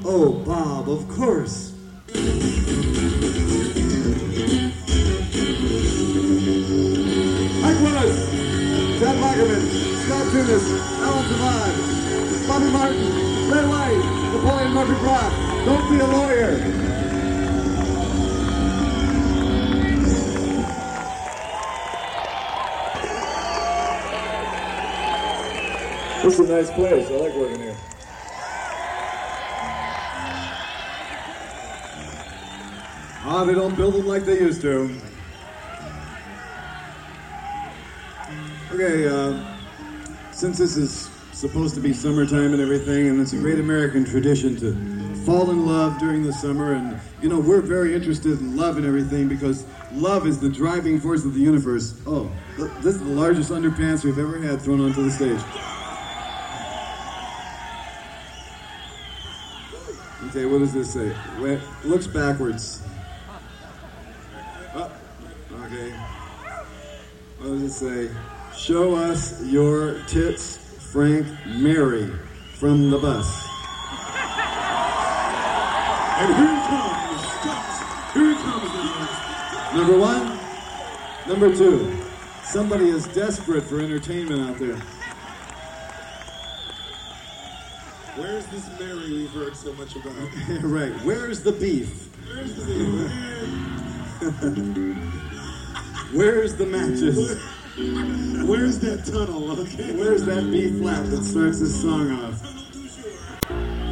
Oh, Bob, of course. Mike Willis, Chad Lagerman, Scott Tunis, Alan Savard, Bobby Martin, Red White, Napoleon Murphy Brock. Don't be a lawyer. This is a nice place. I like working here. Ah, they don't build them like they used to. Okay, since this is supposed to be summertime and everything, and it's a great American tradition to fall in love during the summer, and, you know, we're very interested in love and everything because love is the driving force of the universe. Oh, this is the largest underpants we've ever had thrown onto the stage. Okay, what does this say? Wait, looks backwards. Oh, okay. What does it say? Show us your tits, Frank Mary, from the bus. And here it comes, Scott. Here it comes. Number one. Number two. Somebody is desperate for entertainment out there. Where's this Mary we've heard so much about? Right. Where's the beef? Where's the beef? Where's the matches? Where's that tunnel, okay? Where's that B flat that starts this song off?